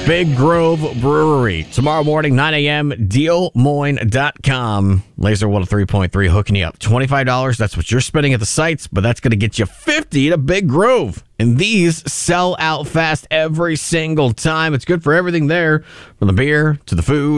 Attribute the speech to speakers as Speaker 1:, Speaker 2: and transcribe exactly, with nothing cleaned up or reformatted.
Speaker 1: Big Grove Brewery. Tomorrow morning, nine a.m., deal moines dot com. Laser one oh three point three hooking you up. twenty-five dollars, that's what you're spending at the sites, but that's going to get you fifty to Big Grove. And these sell out fast every single time. It's good for everything there, from the beer to the food.